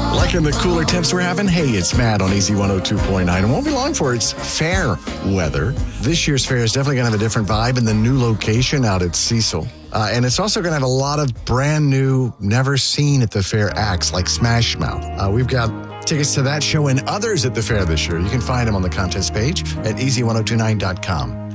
Liking the cooler temps we're having? Hey, it's Matt on Easy 102.9. It won't be long for it's fair weather. This year's fair is definitely going to have a different vibe in the new location out at Cecil. And it's also going to have a lot of brand new, never seen at the fair acts like Smash Mouth. We've got tickets to that show and others at the fair this year. You can find them on the contest page at easy1029.com.